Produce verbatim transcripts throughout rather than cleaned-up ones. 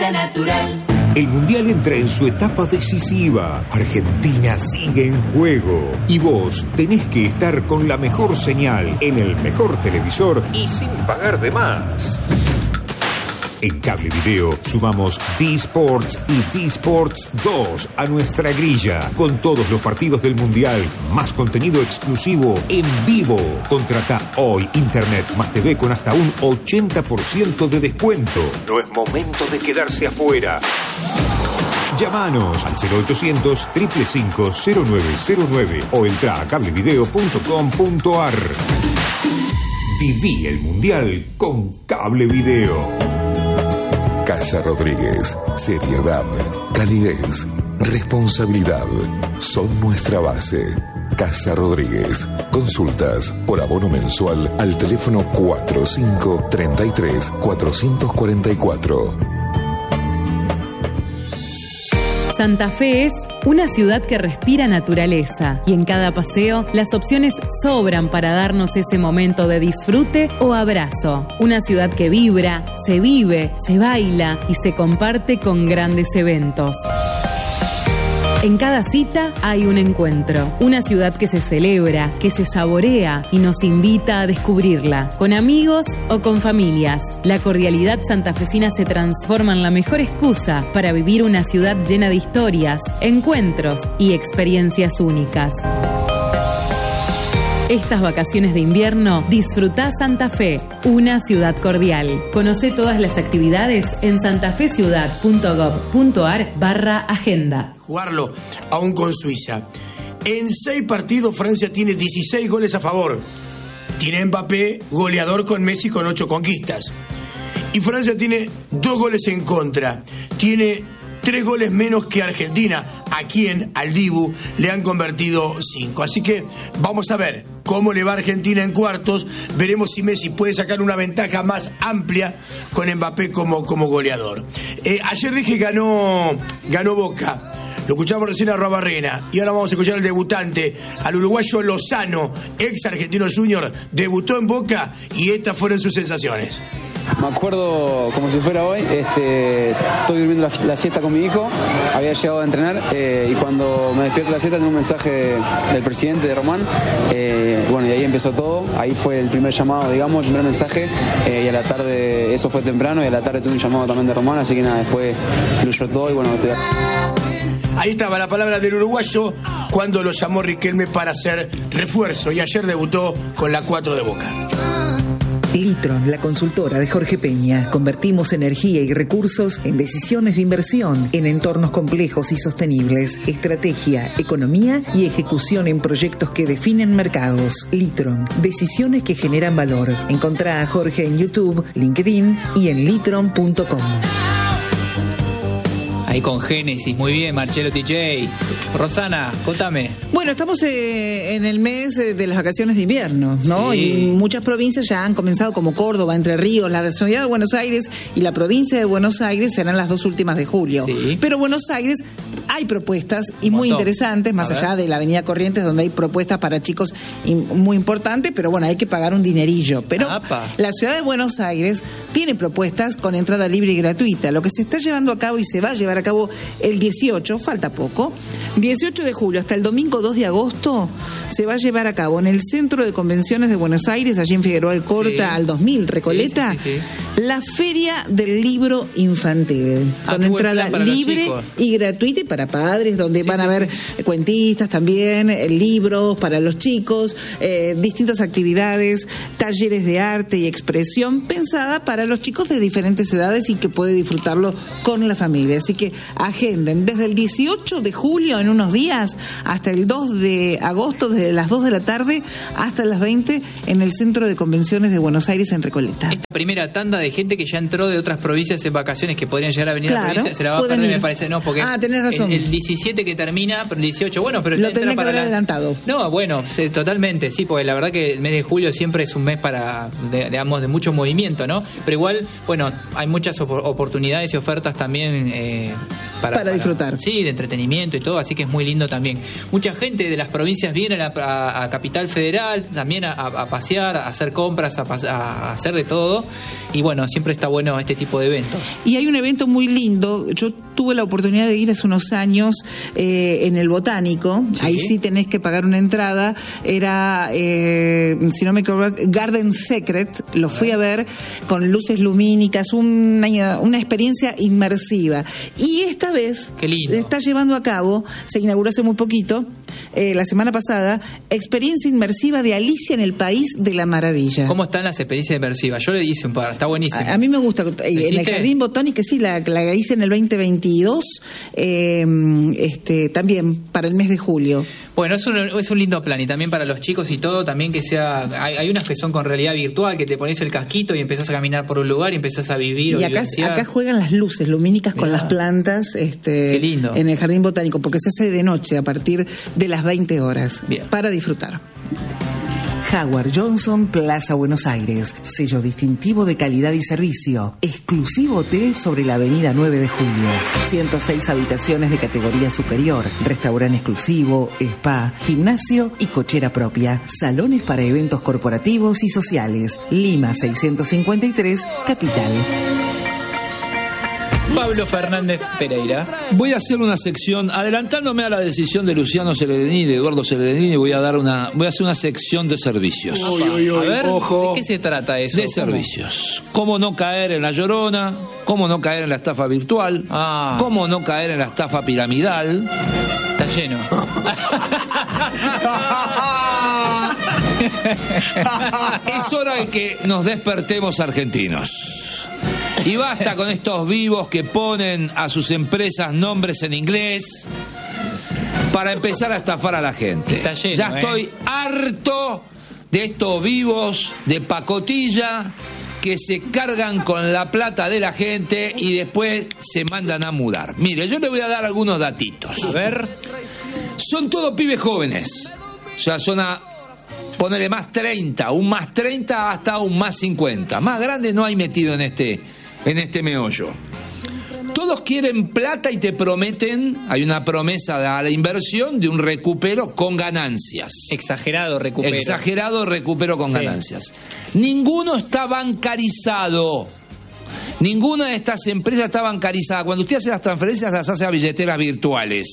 Natural. El Mundial entra en su etapa decisiva. Argentina sigue en juego. Y vos tenés que estar con la mejor señal, en el mejor televisor y sin pagar de más. En Cable Video sumamos D-Sports y D-Sports dos a nuestra grilla, con todos los partidos del Mundial, más contenido exclusivo en vivo. Contrata hoy Internet más T V con hasta un ochenta por ciento de descuento. No es momento de quedarse afuera. Llámanos al cero ochocientos, cinco cinco cinco, cero nueve cero nueve o entra a cablevideo punto com punto ar. Viví el Mundial con Cable Video. Casa Rodríguez, seriedad, calidez, responsabilidad, son nuestra base. Casa Rodríguez, consultas por abono mensual al teléfono cuatro cinco tres tres, cuatro cuatro cuatro. Santa Fe es una ciudad que respira naturaleza y en cada paseo las opciones sobran para darnos ese momento de disfrute o abrazo. Una ciudad que vibra, se vive, se baila y se comparte con grandes eventos. En cada cita hay un encuentro, una ciudad que se celebra, que se saborea y nos invita a descubrirla, con amigos o con familias. La cordialidad santafesina se transforma en la mejor excusa para vivir una ciudad llena de historias, encuentros y experiencias únicas. Estas vacaciones de invierno, disfrutá Santa Fe, una ciudad cordial. Conocé todas las actividades en santafeciudad punto gov punto ar barra agenda. Jugarlo aún con Suiza. En seis partidos Francia tiene dieciséis goles a favor. Tiene Mbappé, goleador con Messi con ocho conquistas. Y Francia tiene dos goles en contra. Tiene tres goles menos que Argentina, a quien, al Dibu, le han convertido cinco. Así que vamos a ver cómo le va a Argentina en cuartos. Veremos si Messi puede sacar una ventaja más amplia con Mbappé como, como goleador. Eh, ayer dije ganó, ganó Boca. Lo escuchamos recién a Robarrena. Y ahora vamos a escuchar al debutante, al uruguayo Lozano, ex argentino junior. Debutó en Boca y estas fueron sus sensaciones. Me acuerdo como si fuera hoy, este, estoy durmiendo la, la siesta con mi hijo, había llegado a entrenar eh, y cuando me despierto de la siesta tengo un mensaje del presidente de Román, eh, bueno, y ahí empezó todo, ahí fue el primer llamado, digamos, el primer mensaje, eh, y a la tarde, eso fue temprano, y a la tarde tuve un llamado también de Román, así que nada, después fluyó todo y bueno, te... Ahí estaba la palabra del uruguayo cuando lo llamó Riquelme para hacer refuerzo, y ayer debutó con la cuatro de Boca. Litron, la consultora de Jorge Peña. Convertimos energía y recursos en decisiones de inversión en entornos complejos y sostenibles. Estrategia, economía y ejecución en proyectos que definen mercados. Litron, decisiones que generan valor. Encontrá a Jorge en YouTube, LinkedIn y en litron punto com. Ahí con Génesis, muy bien, Marcelo T J. Rosana, contame. Bueno, estamos eh, en el mes de las vacaciones de invierno, ¿no? Sí. Y muchas provincias ya han comenzado, como Córdoba, Entre Ríos, la ciudad de Buenos Aires y la provincia de Buenos Aires serán las dos últimas de julio. Sí. Pero Buenos Aires hay propuestas y muy interesantes, más allá de la Avenida Corrientes, donde hay propuestas para chicos muy importantes, pero bueno, hay que pagar un dinerillo. Pero Apa. La ciudad de Buenos Aires tiene propuestas con entrada libre y gratuita. Lo que se está llevando a cabo y se va a llevar a cabo el dieciocho, falta poco, dieciocho de julio hasta el domingo dos de agosto, se va a llevar a cabo en el Centro de Convenciones de Buenos Aires, allí en Figueroa Alcorta, sí. al dos mil, Recoleta, sí, sí, sí, sí. la Feria del Libro Infantil, ah, con entrada libre y gratuita y para padres, donde sí, van sí, a ver sí. cuentistas también, eh, libros para los chicos, eh, distintas actividades, talleres de arte y expresión, pensada para los chicos de diferentes edades y que puede disfrutarlo con la familia. Así que agenden desde el dieciocho de julio, en unos días, hasta el dos de agosto, desde las dos de la tarde hasta las veinte, en el Centro de Convenciones de Buenos Aires, en Recoleta. Esta primera tanda de gente que ya entró de otras provincias en vacaciones que podrían llegar a venir claro, a la provincia, se la va a perder, ir. me parece, no, porque ah, tenés razón. El, el diecisiete que termina, pero el dieciocho, bueno, pero lo tendría que haber la... adelantado. No, bueno, sí, totalmente, sí, porque la verdad que el mes de julio siempre es un mes para, de, digamos, de mucho movimiento, ¿no? Pero igual, bueno, hay muchas op- oportunidades y ofertas también eh, para, para disfrutar. Para, sí, de entretenimiento y todo, así que es muy lindo también. Mucha gente de las provincias viene a, la, a, a Capital Federal también a, a pasear, a hacer compras, a, a hacer de todo. Y bueno, siempre está bueno este tipo de eventos. Y hay un evento muy lindo. Yo tuve la oportunidad de ir hace unos años eh, en el Botánico. ¿Sí? Ahí sí tenés que pagar una entrada. Era, eh, si no me equivoco, Garden Secret. Lo fui a ver con luces lumínicas, una, una experiencia inmersiva. Y esta vez se está llevando a cabo, se inauguró hace muy poquito, eh, la semana pasada, experiencia inmersiva de Alicia en el País de la Maravilla. ¿Cómo están las experiencias inmersivas? Yo le hice un par, está buenísimo. A, a mí me gusta. En el Jardín Botánico, sí, la, la hice en el veinte veintidós, eh, este, también para el mes de julio. Bueno, es un, es un lindo plan, y también para los chicos y todo, también que sea, hay, hay unas que son con realidad virtual, que te pones el casquito y empezás a caminar por un lugar y empezás a vivir. Y acá, acá juegan las luces lumínicas con Mirá. las plantas, este, Qué lindo. en el Jardín Botánico, porque se hace de noche a partir de las veinte horas. Bien. Para disfrutar. Howard Johnson, Plaza Buenos Aires. Sello distintivo de calidad y servicio. Exclusivo hotel sobre la avenida nueve de julio. ciento seis habitaciones de categoría superior. Restaurante exclusivo, spa, gimnasio y cochera propia. Salones para eventos corporativos y sociales. Lima seiscientos cincuenta y tres, Capital. Pablo Fernández Pereira. Voy a hacer una sección, adelantándome a la decisión de Luciano Cellerini, de Eduardo Cellerini, voy a dar una, voy a hacer una sección de servicios. Uy, uy, uy, a ver, ojo. ¿de qué se trata eso? De ¿Cómo? Servicios. Cómo no caer en la llorona, cómo no caer en la estafa virtual, ah. cómo no caer en la estafa piramidal. Está lleno. Es hora de que nos despertemos, argentinos. Y basta con estos vivos que ponen a sus empresas nombres en inglés para empezar a estafar a la gente. Está lleno, ya estoy ¿eh? harto de estos vivos de pacotilla que se cargan con la plata de la gente y después se mandan a mudar. Mire, yo le voy a dar algunos datitos. A ver. Son todos pibes jóvenes. O sea, son a ponerle más treinta, un más treinta hasta un más cincuenta. Más grande no hay metido en este, en este meollo. Todos quieren plata y te prometen, hay una promesa a la inversión de un recupero con ganancias. Exagerado recupero. Exagerado recupero con sí. ganancias. Ninguno está bancarizado. Ninguna de estas empresas está bancarizada. Cuando usted hace las transferencias, las hace a billeteras virtuales.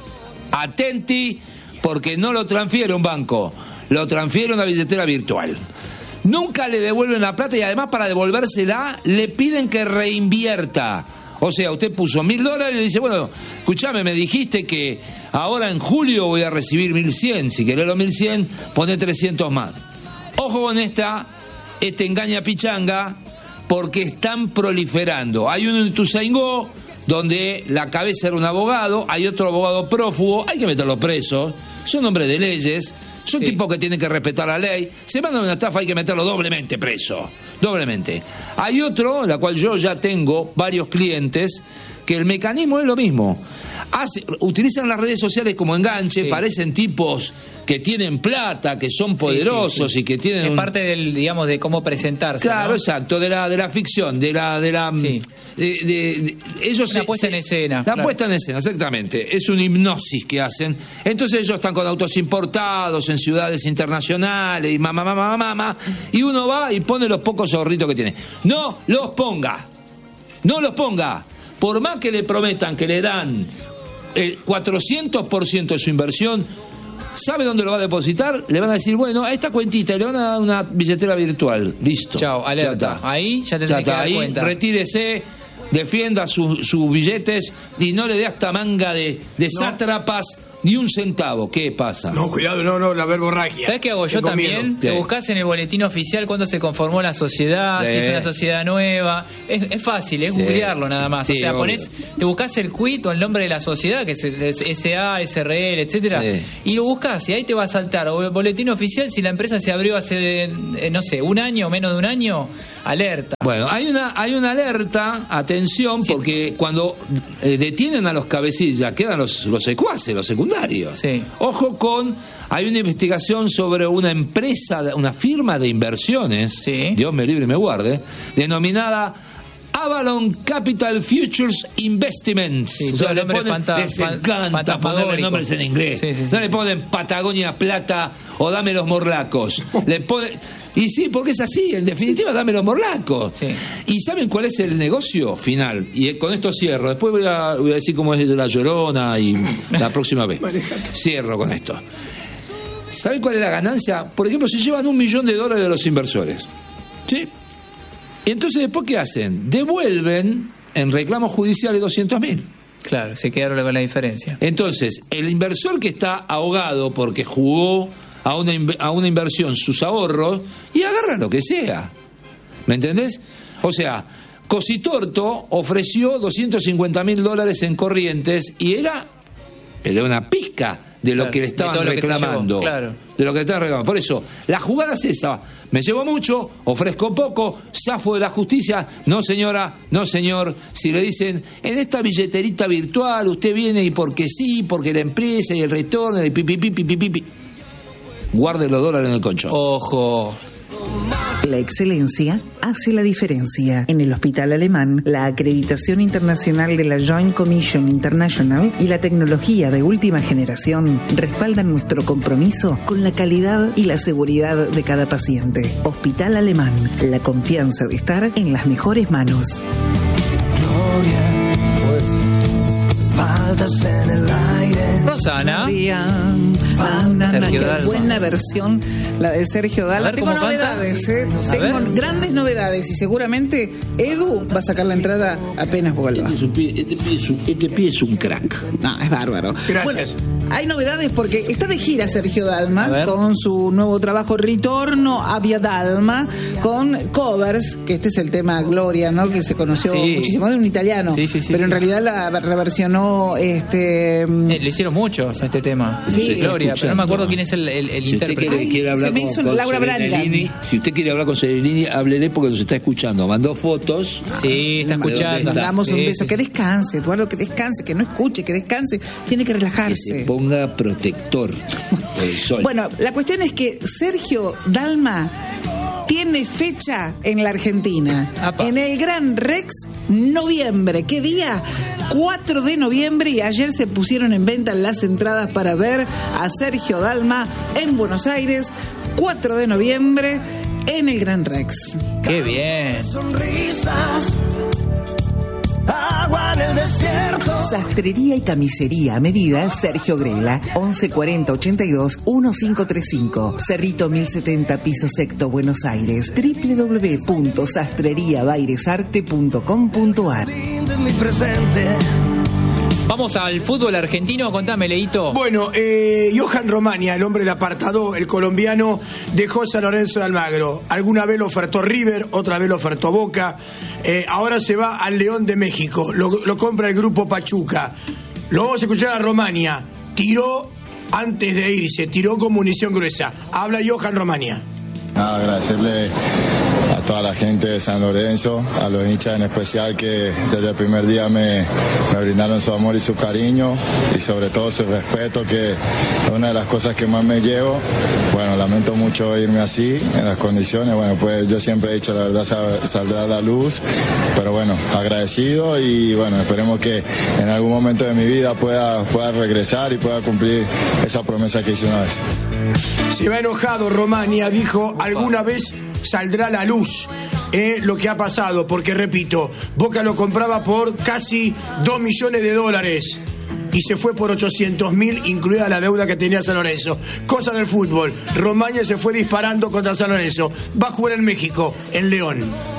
Atenti, porque no lo transfiere un banco, lo transfiere una billetera virtual. Nunca le devuelven la plata y además para devolvérsela le piden que reinvierta. O sea, usted puso mil dólares y le dice, bueno, escuchame, me dijiste que ahora en julio voy a recibir mil cien. Si querés los mil cien, poné trescientos más. Ojo con esta, este engaña pichanga, porque están proliferando. Hay uno en Ituzaingó, donde la cabeza era un abogado, hay otro abogado prófugo, hay que meterlo preso, son hombres de leyes, son sí. tipos que tienen que respetar la ley, se mandan una estafa, hay que meterlo doblemente preso, doblemente. Hay otro, la cual yo ya tengo varios clientes, que el mecanismo es lo mismo. Hace, utilizan las redes sociales como enganche, sí. parecen tipos que tienen plata, que son poderosos sí, sí, sí. y que tienen... Es un... parte del, digamos, de cómo presentarse. Claro, ¿no? Exacto, de la de la ficción, de la... de la sí. de, de, de, ellos Una puesta en escena. La claro. puesta en escena, exactamente. Es una hipnosis que hacen. Entonces ellos están con autos importados en ciudades internacionales y mamá, mamá, mamá, mamá, y uno va y pone los pocos ahorritos que tiene. No los ponga. No los ponga. Por más que le prometan que le dan el cuatrocientos por ciento de su inversión, ¿sabe dónde lo va a depositar? Le van a decir, bueno, a esta cuentita le van a dar una billetera virtual. Listo. Chao, alerta. Ya ahí ya tendré que dar ahí, cuenta. Retírese, defienda sus su billetes y no le dé hasta manga de, de no. sátrapas ni un centavo. ¿Qué pasa? No, cuidado, no, no, la verborragia. ¿Sabes qué hago yo Tengo también? miedo. Te Sí. buscás en el boletín oficial cuándo se conformó la sociedad, Sí. si es una sociedad nueva. Es, es fácil, es Sí. googlearlo nada más. Sí, o sea, obvio. ponés, te buscás el quit o el nombre de la sociedad, que es, es S A, S R L, etcétera, Sí. y lo buscás y ahí te va a saltar. O el boletín oficial, si la empresa se abrió hace, eh, no sé, un año o menos de un año, alerta. Bueno, hay una hay una alerta, atención, Sí. porque cuando eh, detienen a los cabecillas, quedan los, los secuaces, los secundarios. Sí. Ojo con, hay una investigación sobre una empresa, una firma de inversiones, Sí. Dios me libre y me guarde, denominada Avalon Capital Futures Investments. Sí, o sea, le ponen, fanta, les encanta ponerle nombres en inglés. Sí, sí, sí. No le ponen Patagonia Plata o Dame los Morlacos. Le ponen... Y sí, porque es así, en definitiva, Dame los Morlacos. Sí. ¿Y saben cuál es el negocio final? Y con esto cierro. Después voy a, voy a decir cómo es La Llorona y la próxima vez. Cierro con esto. ¿Saben cuál es la ganancia? Por ejemplo, se llevan un millón de dólares de los inversores. ¿Sí? Y entonces, ¿después qué hacen? Devuelven en reclamos judiciales doscientos mil. Claro, se quedaron con la diferencia. Entonces, el inversor que está ahogado porque jugó a una, a una inversión sus ahorros y agarra lo que sea. ¿Me entendés? O sea, Cositorto ofreció doscientos cincuenta mil dólares en corrientes y era, era una pizca de lo claro, que le estaban reclamando. Llevó, claro. De lo que le estaban reclamando. Por eso, la jugada es esa. Me llevo mucho, ofrezco poco, zafo de la justicia. No, señora, no, señor. Si le dicen, en esta billeterita virtual, usted viene y porque sí, porque la empresa y el retorno, y pipi, pipi, pipi, pipi. Guarde los dólares en el concho. Ojo. La excelencia hace la diferencia. En el Hospital Alemán, la acreditación internacional de la Joint Commission International y la tecnología de última generación respaldan nuestro compromiso con la calidad y la seguridad de cada paciente. Hospital Alemán, la confianza de estar en las mejores manos. Gloria, pues, faltas en el aire. Rosana. Qué buena versión la de Sergio Dalma. Ver, Tengo novedades, ¿eh? Tengo ver. grandes novedades y seguramente Edu va a sacar la entrada apenas vuelva. Este pie este es, este es un crack. No, es bárbaro. Gracias. Bueno, hay novedades porque está de gira Sergio Dalma con su nuevo trabajo Ritorno a Via Dalma con covers, que este es el tema Gloria, ¿no? Que se conoció sí. muchísimo de un italiano, sí, sí, sí, pero sí. en realidad la reversionó este. Eh, le hicieron muchos a este tema. Sí, Gloria, pero no me acuerdo quién es el, el, el si intérprete. Usted quiere, quiere hablar se me con, hizo con Laura Serenelini, si usted quiere hablar con Serenelini, háblele porque nos está escuchando. Mandó fotos. Sí, está escuchando. Le damos sí, un beso. Sí. Que descanse, Eduardo, que descanse, que no escuche, que descanse. Tiene que relajarse. Que se ponga protector por el sol. Bueno, la cuestión es que Sergio Dalma tiene fecha en la Argentina. Apa. En el Gran Rex, noviembre. ¿Qué día? cuatro de noviembre, y ayer se pusieron en venta las entradas para ver a Sergio Dalma en Buenos Aires, cuatro de noviembre, en el Gran Rex. ¡Qué bien! Sonrisas, agua en el desierto. Sastrería y camisería a medida Sergio Grela, once cuarenta ochenta y dos quince treinta y cinco, Cerrito mil setenta, piso sexto, Buenos Aires. doble u doble u doble u punto sastrería bairesarte punto com punto a r. Vamos al fútbol argentino, contame, Leito. Bueno, eh, Johan Romania, el hombre del apartado, el colombiano, dejó San Lorenzo de Almagro. Alguna vez lo ofertó River, otra vez lo ofertó Boca. Eh, ahora se va al León de México. Lo, lo compra el grupo Pachuca. Lo vamos a escuchar a Romania. Tiró antes de irse, tiró con munición gruesa. Habla Johan Romania. Ah, agradecerle a toda la gente de San Lorenzo, a los hinchas en especial que desde el primer día me, me brindaron su amor y su cariño y sobre todo su respeto, que es una de las cosas que más me llevo. Bueno, lamento mucho irme así, en las condiciones, bueno, pues yo siempre he dicho la verdad sal, saldrá a la luz, pero bueno, agradecido y bueno, esperemos que en algún momento de mi vida pueda, pueda regresar y pueda cumplir esa promesa que hice una vez. Se va enojado Romania, dijo, alguna vez saldrá a la luz eh, lo que ha pasado, porque repito, Boca lo compraba por casi dos millones de dólares y se fue por ochocientos mil, incluida la deuda que tenía San Lorenzo. Cosa del fútbol, Romania se fue disparando contra San Lorenzo, va a jugar en México, en León.